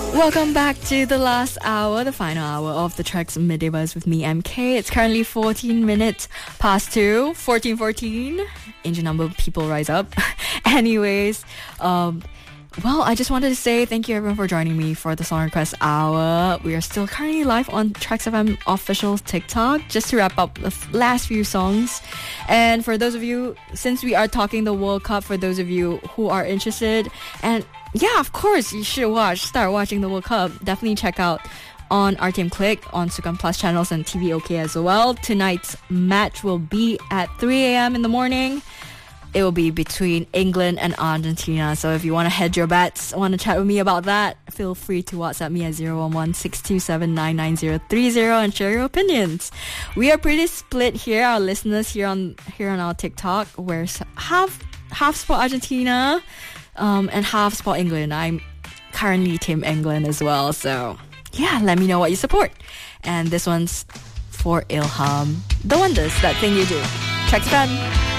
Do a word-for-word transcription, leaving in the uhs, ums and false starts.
Welcome back to the last hour, the final hour of the Tracks Midday Buzz with me, M K. It's currently fourteen minutes past two, fourteen fourteen. Angel number, people rise up. Anyways, um, well, I just wanted to say thank you everyone for joining me for the Song Request Hour. We are still currently live on Tracks F M official TikTok, just to wrap up the f- last few songs. And for those of you, since we are talking the World Cup, for those of you who are interested, and yeah, of course, you should watch, start watching the World Cup. Definitely check out on R T M Click, on Sukan Plus channels and T V OK as well. Tonight's match will be at three a.m. in the morning. It will be between England and Argentina. So if you want to hedge your bets, want to chat with me about that, feel free to WhatsApp me at zero one one six two seven nine nine zero three zero and share your opinions. We are pretty split here, our listeners here on here on our TikTok. We're half half spot Argentina, um, and half spot England. I'm currently Team England as well. So yeah, let me know what you support. And this one's for Ilham. The Wonders, That Thing You Do. Tracks done.